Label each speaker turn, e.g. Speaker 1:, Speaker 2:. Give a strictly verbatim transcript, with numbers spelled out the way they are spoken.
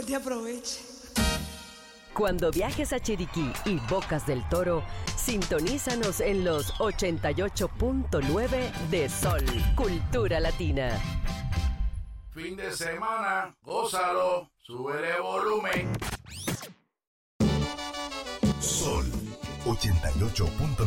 Speaker 1: te aproveche.
Speaker 2: Cuando viajes a Chiriquí y Bocas del Toro, sintonízanos en los ochenta y ocho punto nueve de Sol, Cultura Latina.
Speaker 3: Fin de semana, gózalo, súbele volumen.
Speaker 4: Sol ochenta y ocho punto nueve.